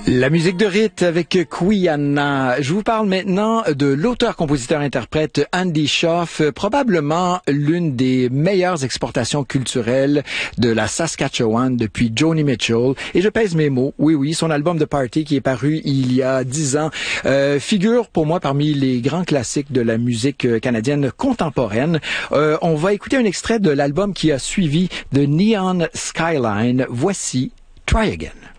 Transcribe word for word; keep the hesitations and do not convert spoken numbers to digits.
La musique de rite avec Quiana. Je vous parle maintenant de l'auteur-compositeur-interprète Andy Shauf, probablement l'une des meilleures exportations culturelles de la Saskatchewan depuis Joni Mitchell. Et je pèse mes mots. Oui, oui, son album de Party qui est paru il y a dix ans euh, figure pour moi parmi les grands classiques de la musique canadienne contemporaine. Euh, on va écouter un extrait de l'album qui a suivi, de Neon Skyline. Voici Try Again.